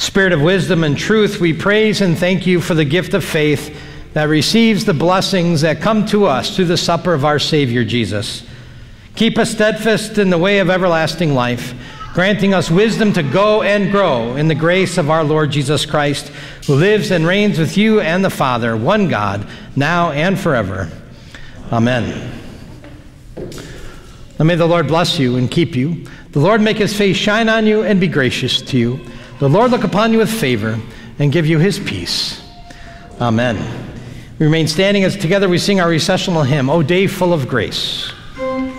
Spirit of wisdom and truth, we praise and thank you for the gift of faith that receives the blessings that come to us through the supper of our Savior Jesus. Keep us steadfast in the way of everlasting life, granting us wisdom to go and grow in the grace of our Lord Jesus Christ, who lives and reigns with you and the Father, one God, now and forever. Amen. Now may the Lord bless you and keep you. The Lord make his face shine on you and be gracious to you. The Lord look upon you with favor and give you his peace. Amen. We remain standing as together we sing our recessional hymn, O Day Full of Grace.